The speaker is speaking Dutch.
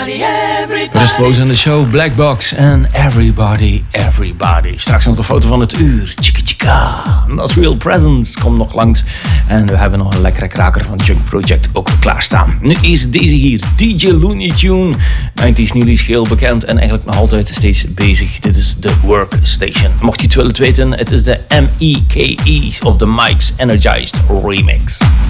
Response in de show, Black Box en Everybody, Everybody. Straks nog de foto van het uur. Chicka chicka. Not Real Presence komt nog langs. En we hebben nog een lekkere kraker van Junk Project ook klaarstaan. Nu is deze hier, DJ Looney Tune. 90s Neely's heel bekend en eigenlijk nog altijd steeds bezig. Dit is de Workstation. Mocht je het willen weten, het is de MEKE's of the Mike's Energized Remix.